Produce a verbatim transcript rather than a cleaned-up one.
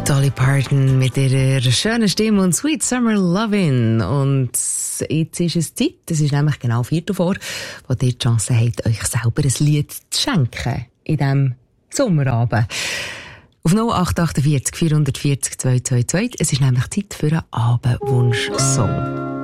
Dolly Parton mit ihrer schönen Stimme und Sweet Summer Lovin'. Und jetzt ist es Zeit, es ist nämlich genau Viertel vor, wo ihr die Chance habt, euch selber ein Lied zu schenken in diesem Sommerabend. Auf null acht acht vier vier vierundvierzig zwei zwei zwei. Es ist nämlich Zeit für einen Abendwunsch-Song.